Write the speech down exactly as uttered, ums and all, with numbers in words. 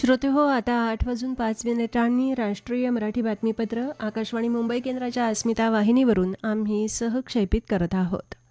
श्रोतेहो, आता आठ वाजून पाच मिनिटांनी राष्ट्रीय मराठी बातमीपत्र आकाशवाणी मुंबई केंद्राच्या अस्मिता वाहिनीवरून आम्ही सहक्षेपित करत आहोत.